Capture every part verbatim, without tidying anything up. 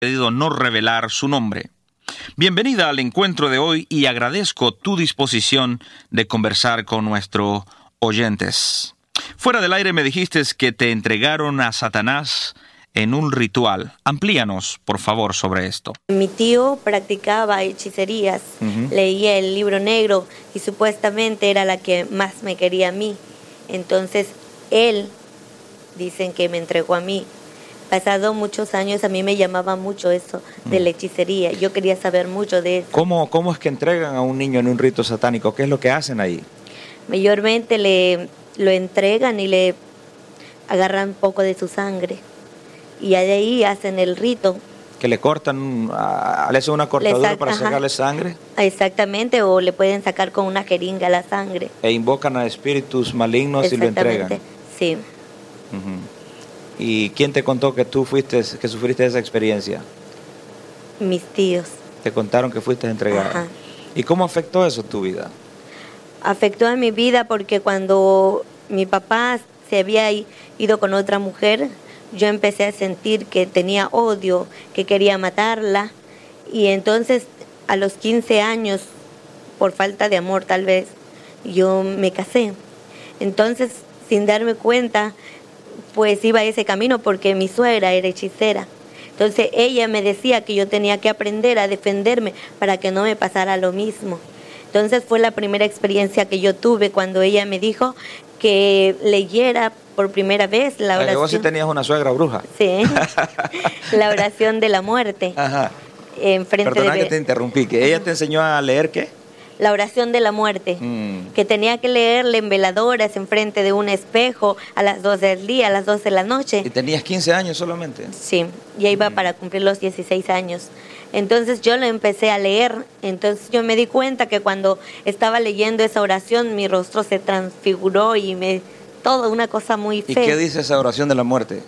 pedido no revelar su nombre. Bienvenida al encuentro de hoy y agradezco tu disposición de conversar con nuestros oyentes. Fuera del aire me dijiste que te entregaron a Satanás en un ritual. Amplíanos, por favor, sobre esto. Mi tío practicaba hechicerías, uh-huh. Leía el libro negro y supuestamente era la que más me quería a mí. Entonces, él, dicen que me entregó a mí. Pasado muchos años, a mí me llamaba mucho eso de la hechicería. Yo quería saber mucho de eso. ¿Cómo, cómo es que entregan a un niño en un rito satánico? ¿Qué es lo que hacen ahí? Mayormente le lo entregan y le agarran un poco de su sangre. Y de ahí hacen el rito. ¿Que le cortan, uh, le hacen una cortadura para ajá. sacarle sangre? Exactamente, o le pueden sacar con una jeringa la sangre. E invocan a espíritus malignos y lo entregan. Sí. Uh-huh. ¿Y quién te contó que tú fuiste, que sufriste esa experiencia? Mis tíos. Te contaron que fuiste entregada. Ajá. ¿Y cómo afectó eso tu vida? Afectó a mi vida porque cuando mi papá se había ido con otra mujer, yo empecé a sentir que tenía odio, que quería matarla. Y entonces, a los quince años, por falta de amor tal vez, yo me casé. Entonces, sin darme cuenta, pues iba a ese camino porque mi suegra era hechicera. Entonces ella me decía que yo tenía que aprender a defenderme para que no me pasara lo mismo. Entonces fue la primera experiencia que yo tuve cuando ella me dijo que leyera por primera vez la oración. ¿Vos sí tenías una suegra bruja? Sí, la oración de la muerte. Ajá. Enfrente Perdona de... que te interrumpí, que ella te enseñó a leer ¿qué? La oración de la muerte, mm. que tenía que leerla en veladoras, enfrente de un espejo, a las doce del día, a las doce de la noche. ¿Y tenías quince años solamente? Sí, ya iba mm. para cumplir los dieciséis años. Entonces yo lo empecé a leer, entonces yo me di cuenta que cuando estaba leyendo esa oración, mi rostro se transfiguró y me... todo, una cosa muy fea. ¿Y qué dice esa oración de la muerte?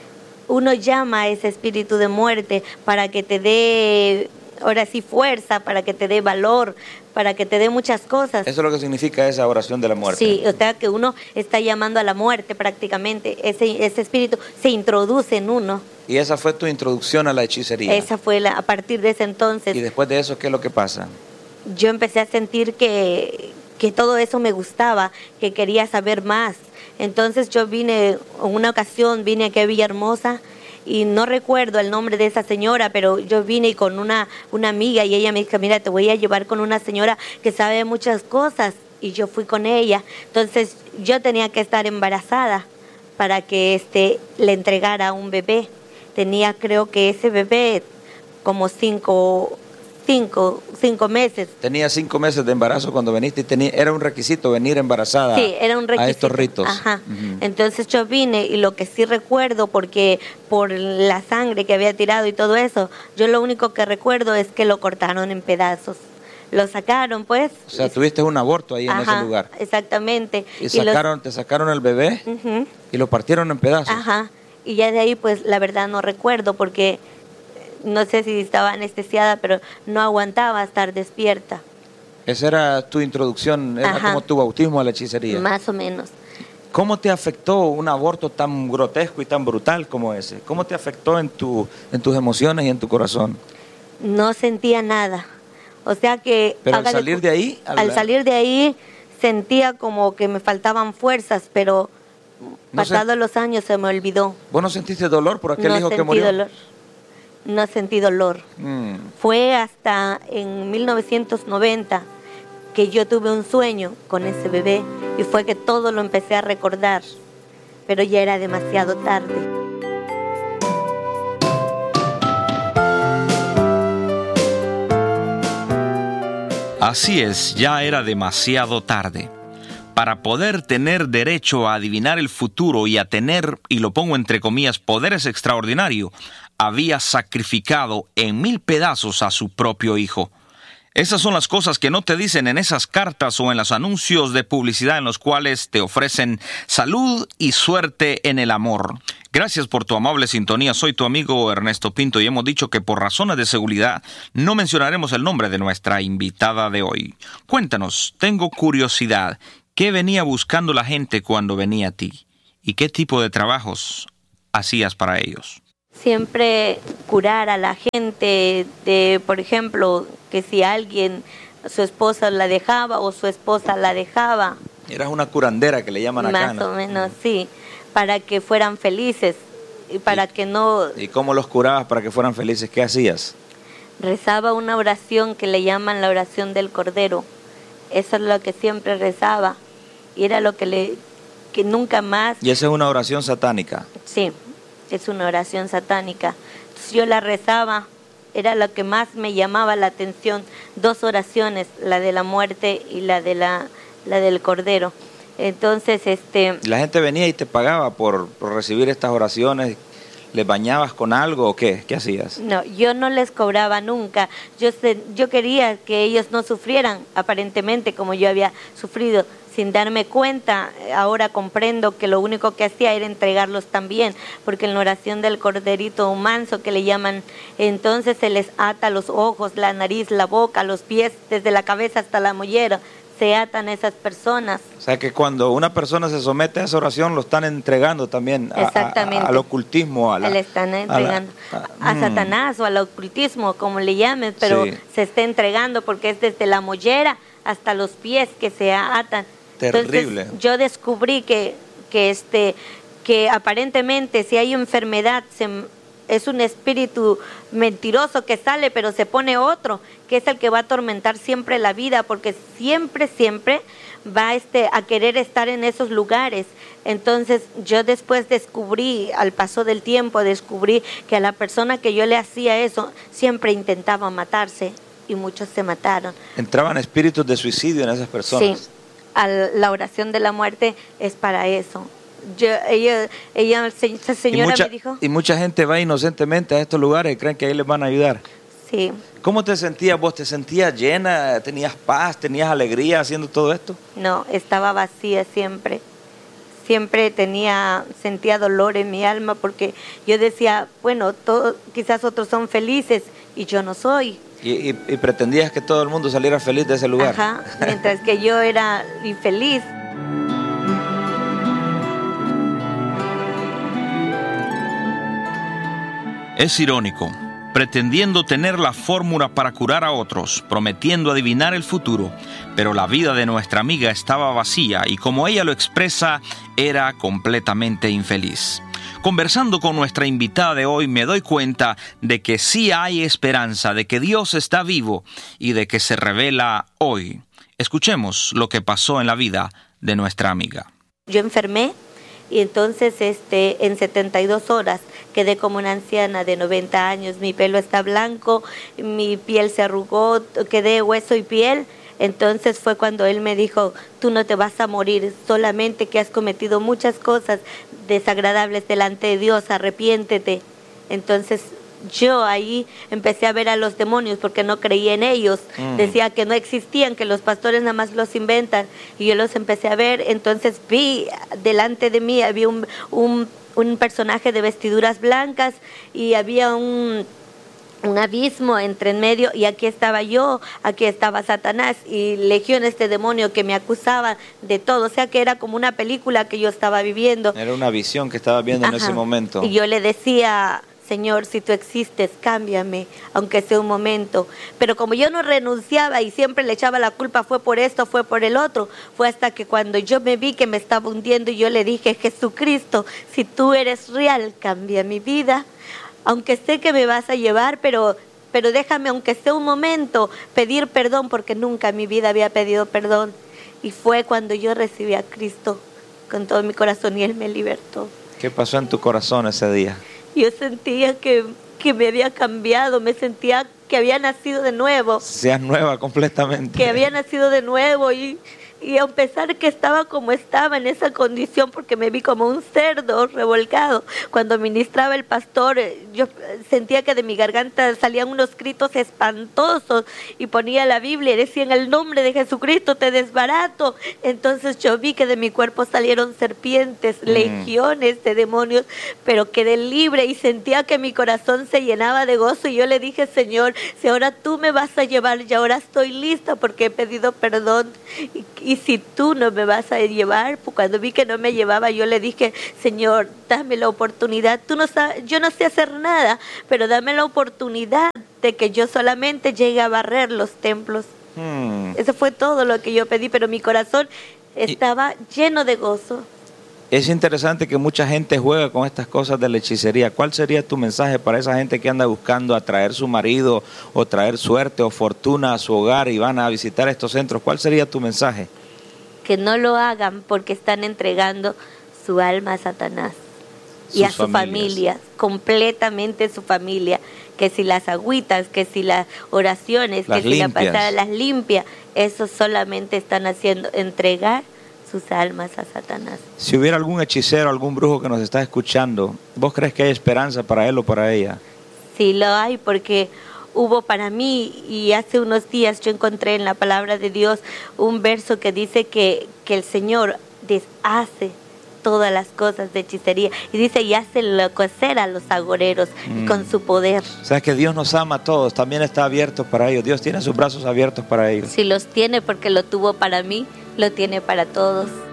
Uno llama a ese espíritu de muerte para que te dé... ahora sí fuerza, para que te dé valor, para que te dé muchas cosas. Eso es lo que significa esa oración de la muerte. Sí, o sea que uno está llamando a la muerte prácticamente, ese, ese espíritu se introduce en uno. Y esa fue tu introducción a la hechicería. Esa fue la, a partir de ese entonces. ¿Y después de eso qué es lo que pasa? Yo empecé a sentir que, que todo eso me gustaba, que quería saber más. Entonces yo vine, en una ocasión vine aquí a Villahermosa, y no recuerdo el nombre de esa señora, pero yo vine con una, una amiga y ella me dijo, mira, te voy a llevar con una señora que sabe muchas cosas, y yo fui con ella. Entonces yo tenía que estar embarazada para que este, le entregara un bebé. Tenía, creo que ese bebé, como cinco, cinco, cinco meses. Tenía cinco meses de embarazo cuando viniste y tenía, era un requisito venir embarazada. Sí, era un requisito. A estos ritos. Ajá. Uh-huh. Entonces yo vine y lo que sí recuerdo, porque por la sangre que había tirado y todo eso, yo lo único que recuerdo es que lo cortaron en pedazos. Lo sacaron, pues. O sea, tuviste un aborto ahí. Ajá, en ese lugar. Exactamente. Y, sacaron, y los... te sacaron el bebé uh-huh. y lo partieron en pedazos. Ajá. Y ya de ahí, pues, la verdad no recuerdo porque no sé si estaba anestesiada, pero no aguantaba estar despierta. Esa era tu introducción, era Ajá. como tu bautismo a la hechicería. Más o menos. ¿Cómo te afectó un aborto tan grotesco y tan brutal como ese? ¿Cómo te afectó en, tu, en tus emociones y en tu corazón? No sentía nada. O sea que... Pero al salir de, de ahí... Al, al salir de ahí sentía como que me faltaban fuerzas, pero no pasados se... los años se me olvidó. ¿Vos no sentiste dolor por aquel no hijo que murió? Dolor. No sentí dolor. Mm. Fue hasta en mil novecientos noventa que yo tuve un sueño con ese bebé y fue que todo lo empecé a recordar, pero ya era demasiado tarde. Así es, ya era demasiado tarde. Para poder tener derecho a adivinar el futuro y a tener, y lo pongo entre comillas, poderes extraordinarios, había sacrificado en mil pedazos a su propio hijo. Esas son las cosas que no te dicen en esas cartas o en los anuncios de publicidad en los cuales te ofrecen salud y suerte en el amor. Gracias por tu amable sintonía. Soy tu amigo Ernesto Pinto y hemos dicho que por razones de seguridad no mencionaremos el nombre de nuestra invitada de hoy. Cuéntanos, tengo curiosidad, ¿qué venía buscando la gente cuando venía a ti? ¿Y qué tipo de trabajos hacías para ellos? Siempre curar a la gente de, por ejemplo, que si alguien, su esposa la dejaba o su esposa la dejaba. Eras una curandera que le llaman acá, Más ¿no? o menos, sí, para que fueran felices y para ¿Y, que no... ¿Y cómo los curabas para que fueran felices? ¿Qué hacías? Rezaba una oración que le llaman la oración del Cordero. Eso es lo que siempre rezaba y era lo que le que nunca más... ¿Y esa es una oración satánica? Sí, es una oración satánica. Entonces yo la rezaba, era lo que más me llamaba la atención, dos oraciones, la de la muerte y la de la, la del Cordero. Entonces, este... ¿La gente venía y te pagaba por, por recibir estas oraciones? ¿Les bañabas con algo o qué? ¿Qué hacías? No, yo no les cobraba nunca. Yo, se, yo quería que ellos no sufrieran, aparentemente, como yo había sufrido. Sin darme cuenta, ahora comprendo que lo único que hacía era entregarlos también, porque en la oración del corderito manso que le llaman, entonces se les ata los ojos, la nariz, la boca, los pies, desde la cabeza hasta la mollera, se atan esas personas. O sea que cuando una persona se somete a esa oración, lo están entregando también a, Exactamente. a, a, al ocultismo. A la, le están entregando a, la, a, a mm. Satanás o al ocultismo, como le llamen, pero Sí. se está entregando porque es desde la mollera hasta los pies que se atan. Terrible. Entonces, yo descubrí que, que, este, que aparentemente si hay enfermedad se, es un espíritu mentiroso que sale, pero se pone otro, que es el que va a atormentar siempre la vida, porque siempre, siempre va este, a querer estar en esos lugares. Entonces yo después descubrí, al paso del tiempo, descubrí que a la persona que yo le hacía eso, siempre intentaba matarse y muchos se mataron. Entraban espíritus de suicidio en esas personas. Sí. A la oración de la muerte es para eso. Yo, ella, ella, esa señora y mucha, me dijo... Y mucha gente va inocentemente a estos lugares y creen que ahí les van a ayudar. Sí. ¿Cómo te sentías vos? ¿Te sentías llena? ¿Tenías paz? ¿Tenías alegría haciendo todo esto? No, estaba vacía siempre. Siempre tenía, sentía dolor en mi alma porque yo decía, bueno, todo, quizás otros son felices y yo no soy. Y, y, y pretendías que todo el mundo saliera feliz de ese lugar. Ajá, mientras que yo era infeliz. Es irónico, pretendiendo tener la fórmula para curar a otros, prometiendo adivinar el futuro, pero la vida de nuestra amiga estaba vacía y, como ella lo expresa, era completamente infeliz. Conversando con nuestra invitada de hoy, me doy cuenta de que sí hay esperanza, de que Dios está vivo y de que se revela hoy. Escuchemos lo que pasó en la vida de nuestra amiga. Yo enfermé y entonces este, en setenta y dos horas quedé como una anciana de noventa años. Mi pelo está blanco, mi piel se arrugó, quedé hueso y piel. Entonces fue cuando él me dijo, tú no te vas a morir, solamente que has cometido muchas cosas desagradables delante de Dios, arrepiéntete. Entonces yo ahí empecé a ver a los demonios porque no creía en ellos. Mm. Decía que no existían, que los pastores nada más los inventan. Y yo los empecé a ver, entonces vi delante de mí, había un, un, un personaje de vestiduras blancas y había un... un abismo entre en medio y aquí estaba yo, aquí estaba Satanás y legiones de demonio que me acusaban de todo, o sea que era como una película que yo estaba viviendo. Era una visión que estaba viendo. Ajá. En ese momento. Y yo le decía, Señor, si tú existes, cámbiame, aunque sea un momento. Pero como yo no renunciaba y siempre le echaba la culpa, fue por esto, fue por el otro, fue hasta que cuando yo me vi que me estaba hundiendo y yo le dije, Jesucristo, si tú eres real, cambia mi vida. Aunque sé que me vas a llevar, pero, pero déjame, aunque sea un momento, pedir perdón, porque nunca en mi vida había pedido perdón. Y fue cuando yo recibí a Cristo con todo mi corazón y Él me libertó. ¿Qué pasó en tu corazón ese día? Yo sentía que, que me había cambiado, me sentía que había nacido de nuevo. Seas nueva completamente. Que había nacido de nuevo y... Y a pesar que estaba como estaba en esa condición, porque me vi como un cerdo revolcado, cuando ministraba el pastor, yo sentía que de mi garganta salían unos gritos espantosos y ponía la Biblia y decía, en el nombre de Jesucristo te desbarato. Entonces yo vi que de mi cuerpo salieron serpientes, mm. legiones de demonios, pero quedé libre y sentía que mi corazón se llenaba de gozo y yo le dije, Señor, si ahora tú me vas a llevar, y ahora estoy lista porque he pedido perdón. Y, y y si tú no me vas a llevar, pues cuando vi que no me llevaba, yo le dije, Señor, dame la oportunidad, tú no sabes, yo no sé hacer nada, pero dame la oportunidad de que yo solamente llegue a barrer los templos. Hmm. Eso fue todo lo que yo pedí, pero mi corazón estaba y lleno de gozo. Es interesante que mucha gente juega con estas cosas de la hechicería. ¿Cuál sería tu mensaje para esa gente que anda buscando atraer su marido o traer suerte o fortuna a su hogar y van a visitar estos centros? ¿Cuál sería tu mensaje? Que no lo hagan porque están entregando su alma a Satanás y a su familia, completamente su familia. Que si las agüitas, que si las oraciones, las que limpias. Si la pasada las limpia, eso solamente están haciendo, entregar sus almas a Satanás. Si hubiera algún hechicero, algún brujo que nos está escuchando, ¿vos crees que hay esperanza para él o para ella? Sí, lo hay, porque hubo para mí, y hace unos días yo encontré en la palabra de Dios un verso que dice que, que el Señor deshace todas las cosas de hechicería, y dice, y hace enloquecer a los agoreros mm. con su poder. O sea que Dios nos ama a todos, también está abierto para ellos, Dios tiene sus brazos abiertos para ellos. Si los tiene porque lo tuvo para mí, lo tiene para todos.